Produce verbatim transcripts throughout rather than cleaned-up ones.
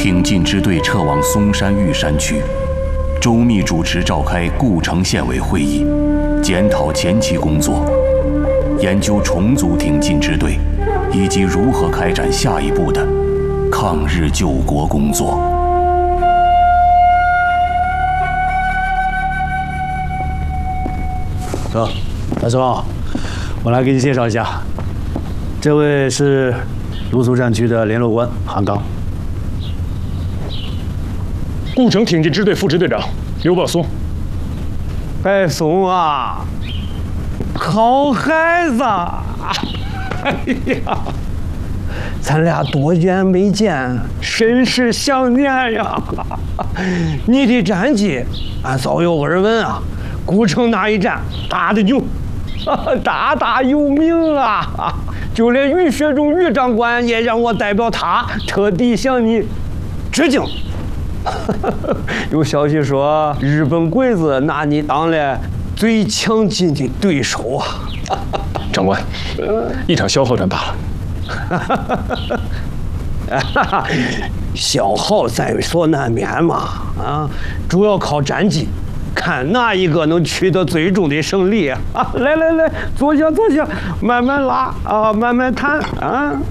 挺进支队撤往松山玉山区，周密主持召开故城县委会议，检讨前期工作，研究重组挺进支队，以及如何开展下一步的抗日救国工作。 走，大叔，我来给你介绍一下，这位是芦苏战区的联络官韩刚， 故城挺进支队副支队长刘宝松。 白松啊，好孩子！哎呀，咱俩多年没见，甚是想念呀。你的战绩，俺早有耳闻啊。故城那一战打得牛，大大有名啊！就连于学忠于长官也让我代表他特地向你致敬。有消息说，日本鬼子拿你当了最强劲的对手啊！ 长官，一场消耗战罢了。消耗在所难免嘛，啊，主要靠战绩。看哪一个能取得最终的胜利啊！来来来，坐下坐下，慢慢拉啊，慢慢谈啊。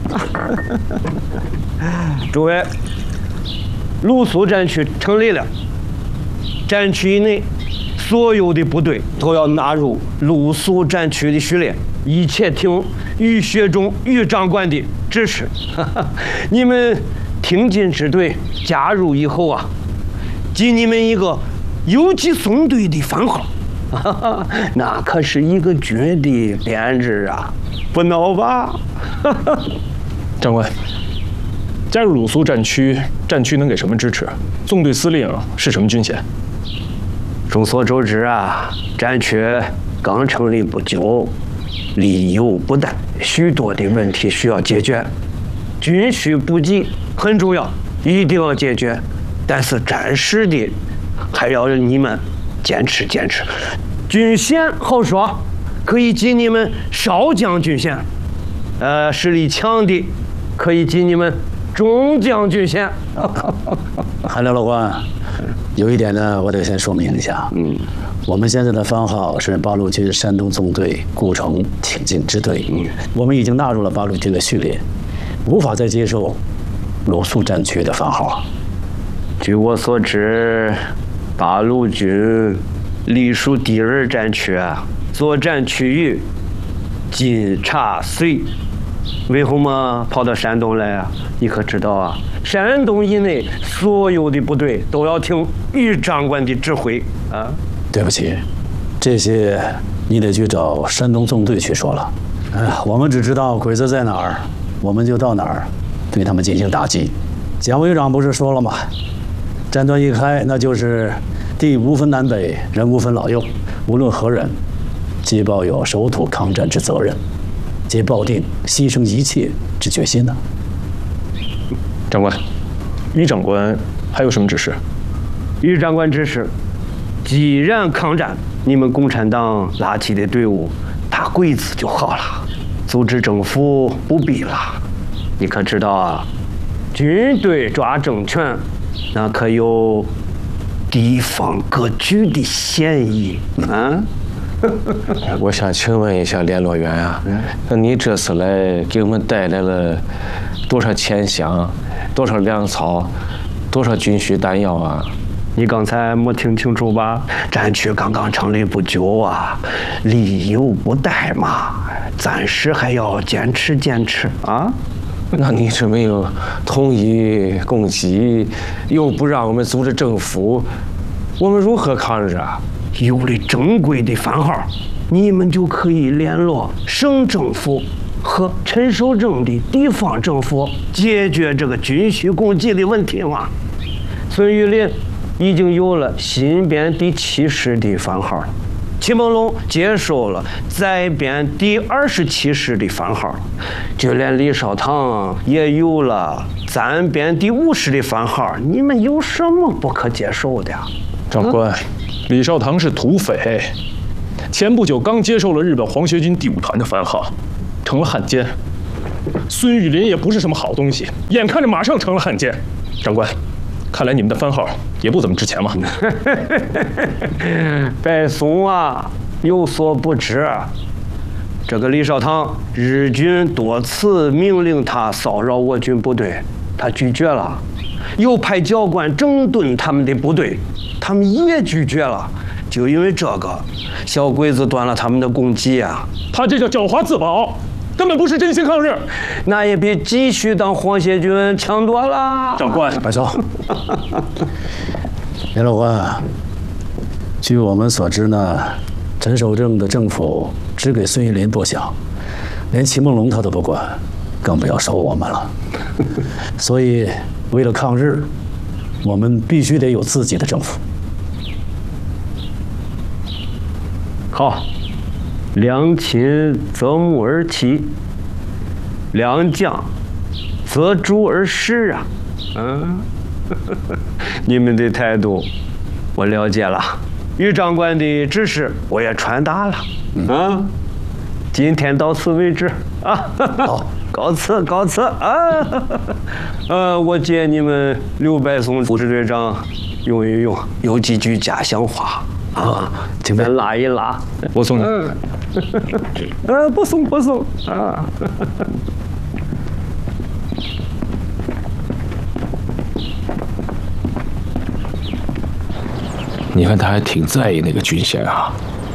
诸位，芦苏战区成立了，战区以内所有的部队都要纳入芦苏战区的序列，一切听于学忠于长官的指示。你们挺进支队加入以后啊，给你们一个游击松队的番号，那可是一个军的编制啊，不孬吧？ 长官，加入鲁苏战区，战区能给什么支持？纵队司令是什么军衔？ 众所周知啊，战区刚成立不久，力有不逮，许多的问题需要解决，军需补给很重要，一定要解决。但是战时的还要让你们坚持坚持。军衔好说，可以给你们少将军衔，呃，实力强的可以给你们中将军衔。 韩联络官，有一点呢，我得先说明一下。嗯，我们现在的番号是八路军山东纵队故城挺进支队，嗯，我们已经纳入了八路军的序列，无法再接受鲁肃战区的番号。 据我所知，八路军隶属第二战区，作战区域晋察绥，为什么跑到山东来啊？你可知道啊？山东以内所有的部队都要听于长官的指挥啊！ 对不起，这些你得去找山东纵队去说了。哎，我们只知道鬼子在哪儿，我们就到哪儿，对他们进行打击。蒋委员长不是说了吗？战端一开，那就是地无分南北，人无分老幼，无论何人，皆抱有守土抗战之责任，皆抱定牺牲一切之决心呢。 长官，于长官还有什么指示？ 于长官指示，既然抗战，你们共产党拉起的队伍打鬼子就好了，组织政府不必了。你可知道啊？军队抓政权，那可有地方割据的嫌疑啊！ 我想请问一下联络员啊，那你这次来给我们带来了多少钱饷、多少粮草、多少军需弹药啊？ 你刚才没听清楚吧？战区刚刚成立不久啊，力有不逮嘛，暂时还要坚持坚持啊。 那你这没有统一供给，又不让我们组织政府，我们如何抗日啊？ 有了正规的番号，你们就可以联络省政府和陈守正的地方政府，解决这个军需供给的问题嘛。孙玉林已经有了新编第七师的番号了，齐梦龙接受了再编第二十七师的番号了，就连李少棠也有了暂编第五师的番号。你们有什么不可接受的呀？ 长官，嗯、李少棠是土匪，前不久刚接受了日本皇学军第五团的番号，成了汉奸。 孙玉林也不是什么好东西，眼看着马上成了汉奸。长官，看来你们的番号也不怎么值钱嘛。 白松啊，有所不知，这个李少棠，日军多次命令他骚扰我军部队，他拒绝了；又派教官整顿他们的部队，他们也拒绝了。就因为这个，小鬼子断了他们的供给啊！ 他这叫狡猾自保，根本不是真心抗日。 那也比继续当皇协军强多了。 长官， 白松，袁老官，据我们所知呢，陈守正的政府只给孙玉林拨饷，连秦梦龙他都不管，更不要说我们了。所以，为了抗日，我们必须得有自己的政府。 好，良禽择木而栖，良将择主而事啊！嗯，你们的态度我了解了，于长官的指示我也传达了。啊，今天到此为止啊！好，告辞告辞啊！呃，我借你们刘白松副支队长用一用，有几句家乡话。啊，请便拉一拉， 我送你。 嗯，呃，不送不送啊。 你看他还挺在意那个军衔啊。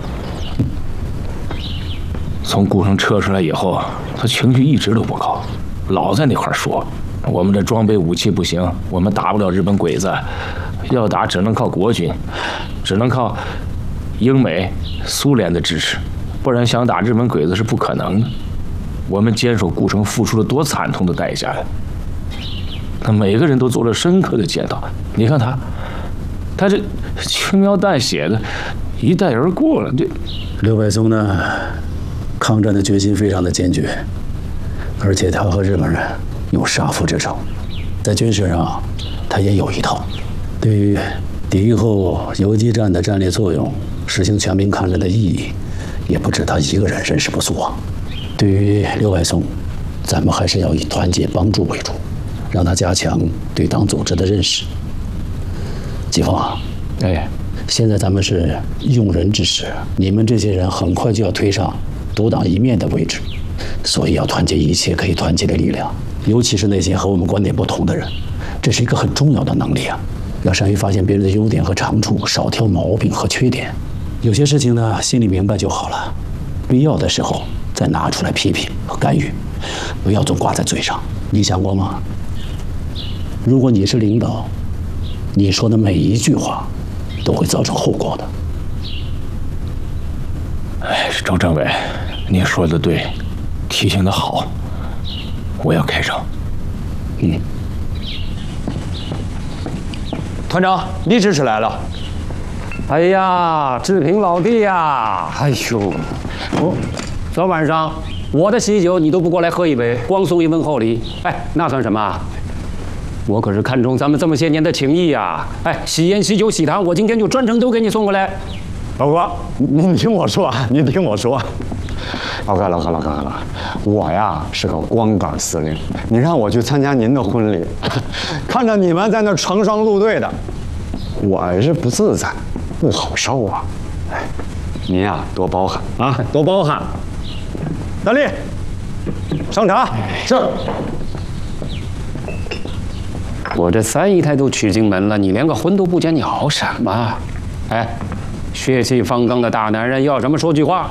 从顾城撤出来以后，他情绪一直都不高，老在那块说我们的装备武器不行，我们打不了日本鬼子，要打只能靠国军。只能靠英美、苏联的支持，不然想打日本鬼子是不可能的。我们坚守顾城付出了多惨痛的代价呀！那每个人都做了深刻的检讨。你看他，他这轻描淡写的，一带而过了。这刘白松呢，抗战的决心非常的坚决，而且他和日本人有杀父之仇，在军事上他也有一套。对于敌后游击战的战略作用，实行全民抗日的意义，也不止他一个人认识不足啊。对于刘白松，咱们还是要以团结帮助为主，让他加强对党组织的认识。季风啊，哎，现在咱们是用人之时，你们这些人很快就要推上独当一面的位置，所以要团结一切可以团结的力量，尤其是那些和我们观点不同的人，这是一个很重要的能力啊。要善于发现别人的优点和长处，少挑毛病和缺点。有些事情呢，心里明白就好了，必要的时候再拿出来批评和干预，不要总挂在嘴上。你想过吗？如果你是领导，你说的每一句话都会造成后果的。 哎，周政委，你说的对，提醒的好，我要开上。 嗯。 团长，李支持来了。哎呀，志平老弟呀，哎呦， 哦，昨晚上我的喜酒你都不过来喝一杯，光送一问候礼，哎，那算什么？我可是看中咱们这么些年的情谊呀！哎，喜宴、喜酒、喜糖，我今天就专程都给你送过来。 老哥，您听我说，您听我说。老哥，老哥，老哥，老哥，我呀是个光杆司令，你让我去参加您的婚礼，看着你们在那成双入对的，我是不自在，不好受啊。哎，您呀多包涵啊，多包涵。大力，上茶。是。 我这三姨太都娶进门了，你连个婚都不结，你熬什么？哎，血气方刚的大男人要什么说句话。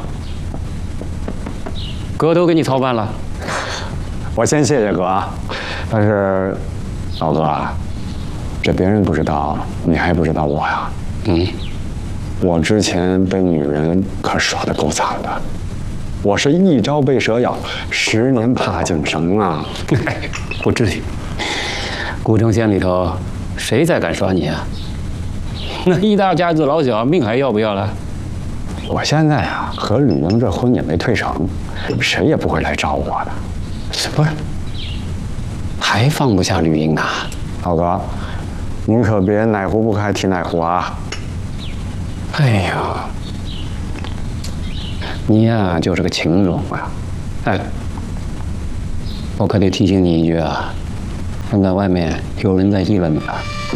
哥都给你操办了， 我先谢谢哥啊。但是，老哥啊，这别人不知道，你还不知道我呀。嗯，我之前被女人可耍得够惨的，我是一朝被蛇咬，十年怕井绳啊。 不至于。古城县里头，谁再敢耍你啊？那一大家子老小，命还要不要了？ 我现在啊，和吕英这婚也没退成，谁也不会来找我的。 不是，还放不下吕英呢？ 老哥，您可别哪壶不开提哪壶啊！ 哎呀，你呀就是个情种啊！哎， 我可得提醒你一句啊，现在外面有人在议论你了，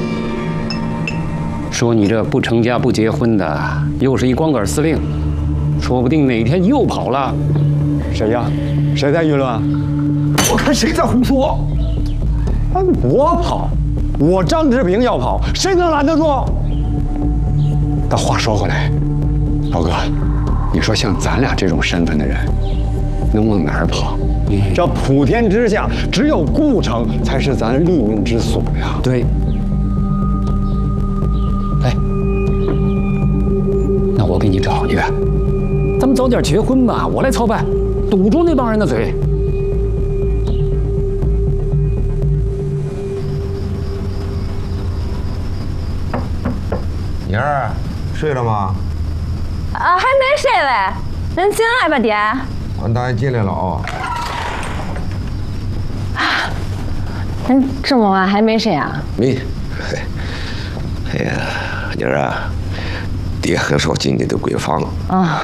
说你这不成家不结婚的，又是一光杆司令，说不定哪天又跑了。 谁呀？谁在议论？ 我看谁在胡说。 啊，我跑，我张志平要跑，谁能拦得住？但话说回来，老哥，你说像咱俩这种身份的人，能往哪儿跑？这普天之下，只有顾城才是咱立命之所呀。 对。哎，那我给你找去，咱们早点结婚吧，我来操办，堵住那帮人的嘴。 妮儿，睡了吗？ 啊，还没睡嘞。恁进来吧，爹。 俺当然进来了啊。 恁这么晚还没睡啊？ 没。哎呀，妮儿啊，爹很少进你的闺房。啊。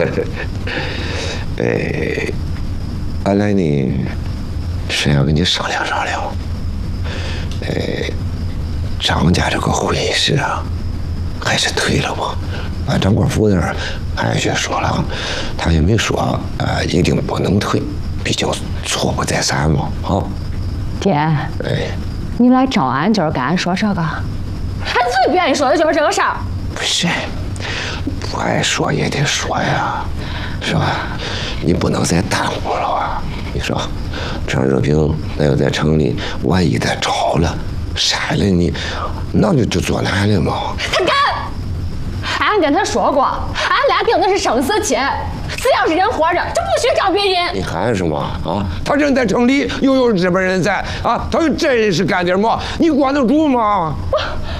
哎，俺来呢，是要跟你商量商量。哎，张家这个婚事啊。还是退了吧。俺张国夫那儿俺也说了，他也没说啊、呃，一定不能退，毕竟错不在咱嘛。啊， 爹，哎，你来找俺就是跟俺说这个，俺最不愿意说的就是这个事儿。 不是，不爱说也得说呀，是吧？你不能再耽误了啊！你说，张热平那要在城里，万一他吵了、杀了你，那就就做难了嘛。 他敢！俺跟他说过，俺俩定的是生死契，只要是人活着，就不许找别人。 你喊什么啊？他人在城里，又有日本人在啊，他真是干点么？你管得住吗？ 我，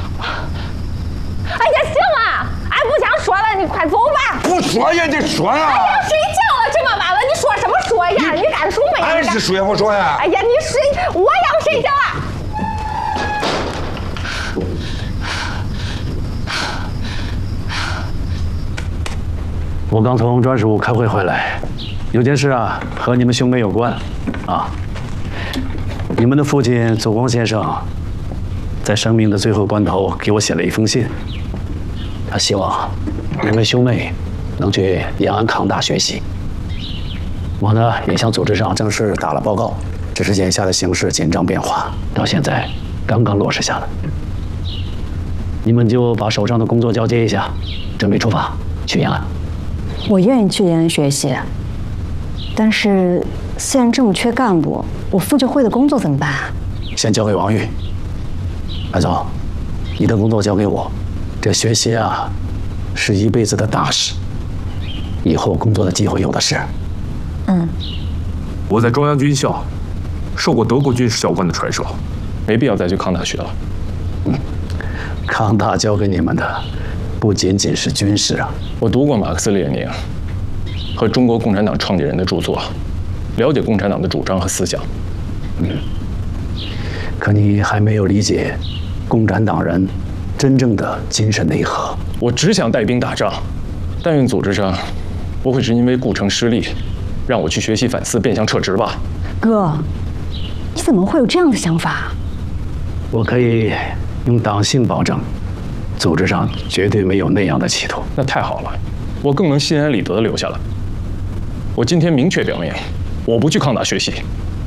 哎呀，行了，俺不想说了，你快走吧。 不说也得说呀。 哎呀，睡觉了，这么晚了，你说什么说呀？你敢说没？ 俺是睡不说呀。 哎呀，你睡，我要睡觉了。 我刚从专属开会回来，有件事啊，和你们兄妹有关，啊，你们的父亲左光先生，在生命的最后关头给我写了一封信，他希望两位兄妹能去延安康大学习。我呢也向组织上正式打了报告，只是眼下的形势紧张变化，到现在刚刚落实下来。你们就把手上的工作交接一下，准备出发去延安。 我愿意去延安学习，但是现在这么缺干部，我妇救会的工作怎么办？ 先交给王玉。白总，你的工作交给我。这学习啊，是一辈子的大事，以后工作的机会有的是。 嗯。 我在中央军校受过德国军事教官的传授，没必要再去康大学了。 嗯，康大教给你们的不仅仅是军事啊。 我读过马克思列宁和中国共产党创建人的著作，了解共产党的主张和思想。 嗯，可你还没有理解共产党人真正的精神内核。 我只想带兵打仗，但愿组织上不会是因为顾城失利，让我去学习反思，变相撤职吧。 哥，你怎么会有这样的想法？ 我可以用党性保证，组织上绝对没有那样的企图。 那太好了，我更能心安理得地留下来。我今天明确表明，我不去康大学习，